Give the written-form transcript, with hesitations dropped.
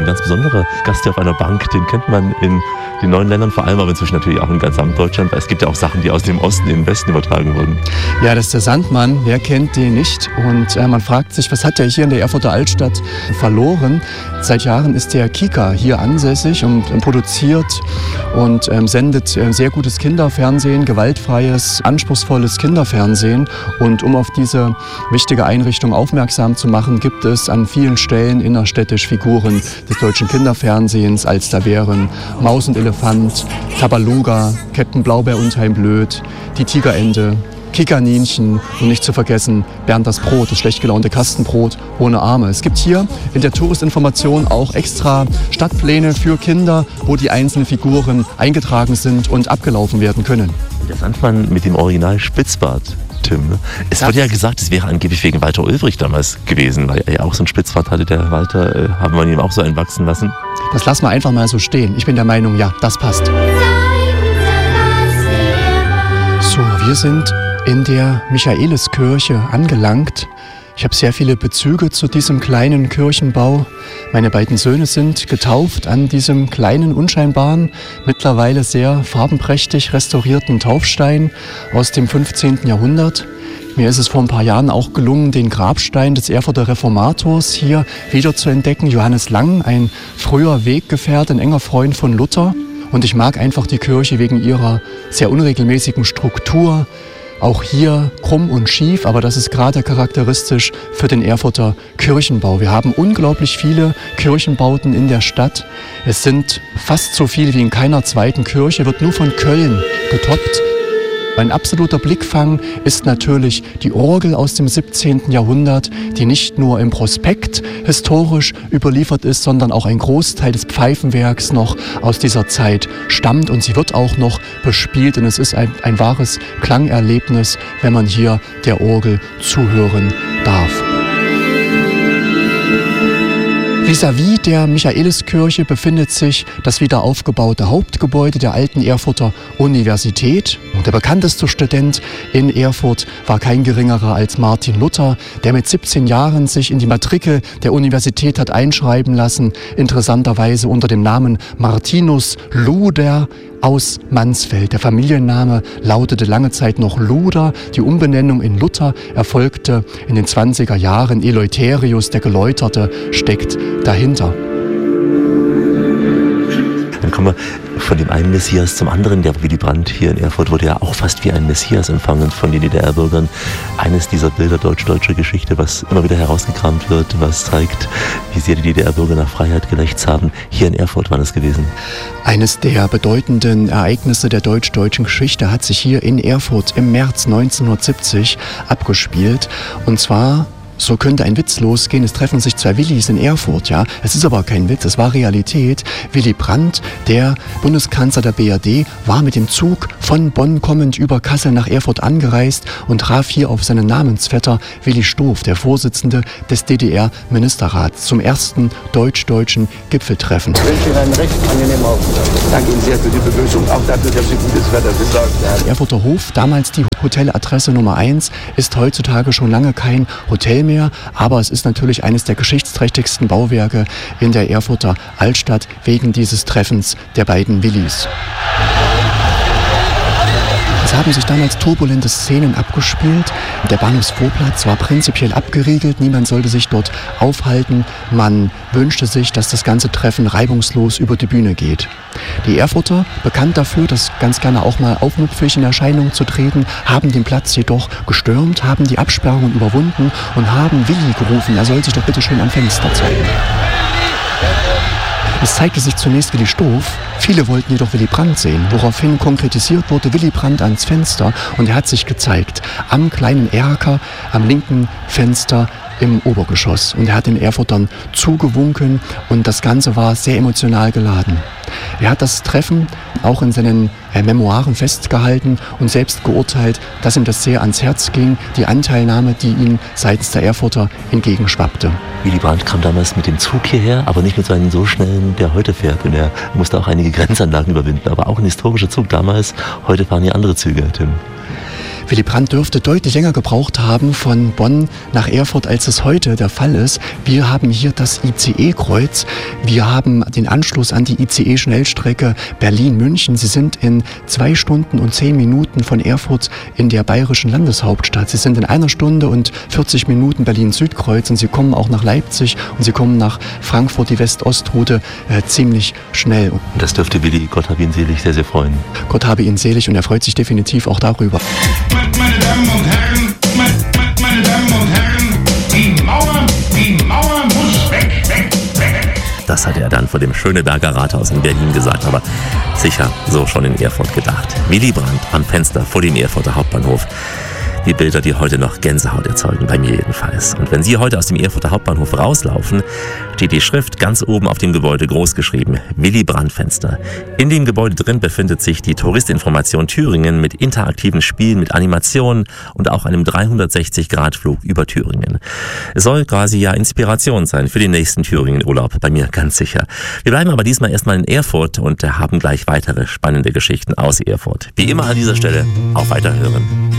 ganz besonderer Gast hier auf einer Bank. Den kennt man in den neuen Ländern vor allem, aber inzwischen natürlich auch in ganz Deutschland, weil es gibt ja auch Sachen, die aus dem Osten in den Westen übertragen wurden. Ja, das ist der Sandmann. Wer kennt den nicht? Und man fragt sich, was hat der hier in der Erfurter Altstadt verloren? Seit Jahren ist der Kika hier ansässig und produziert und sendet sehr gutes Kinderfernsehen, gewaltfreies, anspruchsvolles Kinderfernsehen. Und um auf diese wichtige Einrichtung aufmerksam zu machen, gibt es an vielen Stellen innerstädtisch Figuren des deutschen Kinderfernsehens, als da wären Maus und Elefant, Tabaluga, Captain Blaubeer Unheimblöd, die Tigerente, Kikaninchen und nicht zu vergessen Bernd das Brot, das schlecht gelaunte Kastenbrot ohne Arme. Es gibt hier in der Touristinformation auch extra Stadtpläne für Kinder, wo die einzelnen Figuren eingetragen sind und abgelaufen werden können. Der Sandmann mit dem Original Spitzbart, Tim. Es wurde ja gesagt, es wäre angeblich wegen Walter Ulbricht damals gewesen, weil er ja auch so einen Spitzbart hatte, der Walter. Haben wir ihm auch so einen wachsen lassen? Das lassen wir einfach mal so stehen. Ich bin der Meinung, ja, das passt. So, wir sind in der Michaeliskirche angelangt. Ich habe sehr viele Bezüge zu diesem kleinen Kirchenbau. Meine beiden Söhne sind getauft an diesem kleinen, unscheinbaren, mittlerweile sehr farbenprächtig restaurierten Taufstein aus dem 15. Jahrhundert. Mir ist es vor ein paar Jahren auch gelungen, den Grabstein des Erfurter Reformators hier wieder zu entdecken. Johannes Lang, ein früher Weggefährte, ein enger Freund von Luther. Und ich mag einfach die Kirche wegen ihrer sehr unregelmäßigen Struktur. Auch hier krumm und schief, aber das ist gerade charakteristisch für den Erfurter Kirchenbau. Wir haben unglaublich viele Kirchenbauten in der Stadt. Es sind fast so viele wie in keiner zweiten Kirche, wird nur von Köln getoppt. Ein absoluter Blickfang ist natürlich die Orgel aus dem 17. Jahrhundert, die nicht nur im Prospekt historisch überliefert ist, sondern auch ein Großteil des Pfeifenwerks noch aus dieser Zeit stammt. Und sie wird auch noch bespielt. Und es ist ein wahres Klangerlebnis, wenn man hier der Orgel zuhören darf. Vis-à-vis der Michaeliskirche befindet sich das wieder aufgebaute Hauptgebäude der alten Erfurter Universität. Und der bekannteste Student in Erfurt war kein geringerer als Martin Luther, der mit 17 Jahren sich in die Matrikel der Universität hat einschreiben lassen, interessanterweise unter dem Namen Martinus Luder aus Mansfeld. Der Familienname lautete lange Zeit noch Luder. Die Umbenennung in Luther erfolgte in den 20er Jahren. Eleutherius, der Geläuterte, steckt dahinter. Dann kommen wir von dem einen Messias zum anderen. Der Willy Brandt hier in Erfurt wurde ja auch fast wie ein Messias empfangen von den DDR-Bürgern. Eines dieser Bilder deutsch-deutscher Geschichte, was immer wieder herausgekramt wird, was zeigt, wie sehr die DDR-Bürger nach Freiheit gelächzt haben. Hier in Erfurt war das gewesen. Eines der bedeutenden Ereignisse der deutsch-deutschen Geschichte hat sich hier in Erfurt im März 1970 abgespielt. Und zwar... So könnte ein Witz losgehen, es treffen sich zwei Willis in Erfurt, ja. Es ist aber kein Witz, es war Realität. Willy Brandt, der Bundeskanzler der BRD, war mit dem Zug von Bonn kommend über Kassel nach Erfurt angereist und traf hier auf seinen Namensvetter Willi Stoph, der Vorsitzende des DDR-Ministerrats, zum ersten deutsch-deutschen Gipfeltreffen. Ich wünsche Ihnen einen recht angenehmen Aufenthalt. Danke Ihnen sehr für die Begrüßung, auch dafür, dass Sie gutes Wetter besorgt haben. Der Erfurter Hof, damals die Hoteladresse Nummer 1, ist heutzutage schon lange kein Hotel mehr, aber es ist natürlich eines der geschichtsträchtigsten Bauwerke in der Erfurter Altstadt wegen dieses Treffens der beiden Willis. Es haben sich damals turbulente Szenen abgespielt. Der Bahnhofsvorplatz war prinzipiell abgeriegelt, niemand sollte sich dort aufhalten. Man wünschte sich, dass das ganze Treffen reibungslos über die Bühne geht. Die Erfurter, bekannt dafür, das ganz gerne auch mal aufmüpfig in Erscheinung zu treten, haben den Platz jedoch gestürmt, haben die Absperrungen überwunden und haben Willi gerufen, er soll sich doch bitte schön am Fenster zeigen. Es zeigte sich zunächst Willi Stoph, viele wollten jedoch Willy Brandt sehen, woraufhin konkretisiert wurde Willy Brandt ans Fenster und er hat sich gezeigt, am kleinen Erker, am linken Fenster im Obergeschoss. Und er hat den Erfurtern zugewunken und das Ganze war sehr emotional geladen. Er hat das Treffen auch in seinen Memoiren festgehalten und selbst geurteilt, dass ihm das sehr ans Herz ging, die Anteilnahme, die ihm seitens der Erfurter entgegenschwappte. Willy Brandt kam damals mit dem Zug hierher, aber nicht mit so einem so schnellen, der heute fährt. Und er musste auch einige Grenzanlagen überwinden, aber auch ein historischer Zug damals. Heute fahren hier andere Züge, Tim. Willy Brandt dürfte deutlich länger gebraucht haben von Bonn nach Erfurt, als es heute der Fall ist. Wir haben hier das ICE-Kreuz. Wir haben den Anschluss an die ICE-Schnellstrecke Berlin-München. Sie sind in 2 Stunden und 10 Minuten von Erfurt in der bayerischen Landeshauptstadt. Sie sind in 1 Stunde und 40 Minuten Berlin-Südkreuz und Sie kommen auch nach Leipzig und Sie kommen nach Frankfurt, die West-Ost-Route, ziemlich schnell. Und das dürfte Willy, Gott habe ihn selig, sehr, sehr freuen. Gott habe ihn selig und er freut sich definitiv auch darüber. Meine Damen und Herren, meine Damen und Herren, die Mauer muss weg. Das hatte er dann vor dem Schöneberger Rathaus in Berlin gesagt, aber sicher so schon in Erfurt gedacht. Willy Brandt am Fenster vor dem Erfurter Hauptbahnhof. Die Bilder, die heute noch Gänsehaut erzeugen, bei mir jedenfalls. Und wenn Sie heute aus dem Erfurter Hauptbahnhof rauslaufen, steht die Schrift ganz oben auf dem Gebäude groß geschrieben, Willy Brandt Fenster. In dem Gebäude drin befindet sich die Touristinformation Thüringen mit interaktiven Spielen, mit Animationen und auch einem 360-Grad-Flug über Thüringen. Es soll quasi ja Inspiration sein für den nächsten Thüringen-Urlaub, bei mir ganz sicher. Wir bleiben aber diesmal erstmal in Erfurt und haben gleich weitere spannende Geschichten aus Erfurt. Wie immer an dieser Stelle, auf Weiterhören.